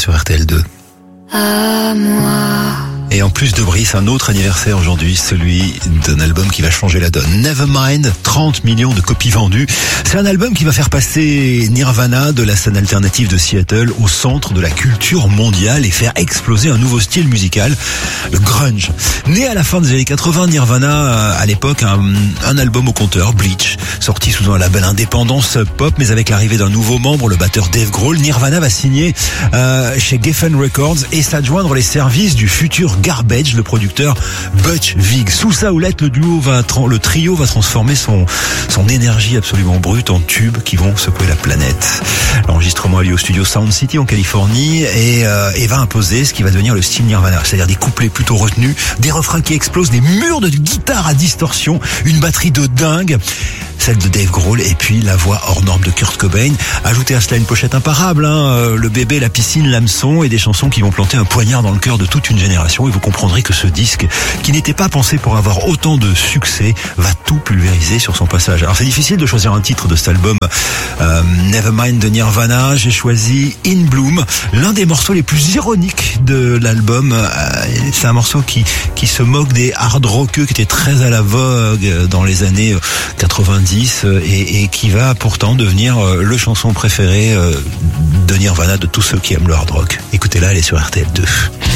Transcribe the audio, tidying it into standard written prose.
sur RTL2. À moi. Et en plus de Brice, un autre anniversaire aujourd'hui, celui d'un album qui va changer la donne. Nevermind, 30 millions de copies vendues. C'est un album qui va faire passer Nirvana de la scène alternative de Seattle au centre de la culture mondiale et faire exploser un nouveau style musical, le grunge. Né à la fin des années 80, Nirvana, à l'époque, un album au compteur, Bleach, sorti sous un label indépendant Sub Pop, mais avec l'arrivée d'un nouveau membre, le batteur Dave Grohl, Nirvana va signer chez Geffen Records et s'adjoindre les services du futur Garbage, le producteur Butch Vig. Sous sa houlette, le trio va transformer son énergie absolument brute en tubes qui vont secouer la planète. L'enregistrement a lieu au studio Sound City en Californie et va imposer ce qui va devenir le style Nirvana, c'est-à-dire des couplets plutôt retenus, des refrains qui explosent, des murs de guitare à distorsion, une batterie de dingue, celle de Dave Grohl et puis la voix hors norme de Kurt Cobain. Ajoutez à cela une pochette imparable, le bébé, la piscine, l'hameçon et des chansons qui vont planter un poignard dans le cœur de toute une génération et vous comprendrez que ce disque, qui n'était pas pensé pour avoir autant de succès, va tout pulvériser sur son passage. Alors c'est difficile de choisir un titre de cet album Nevermind de Nirvana. J'ai choisi In Bloom, l'un des morceaux les plus ironiques de l'album. C'est un morceau qui se moque des hard rockeux qui étaient très à la vogue dans les années 90 et qui va pourtant devenir le chanson préférée de Nirvana de tous ceux qui aiment le hard rock. Écoutez-la, elle est sur RTL2.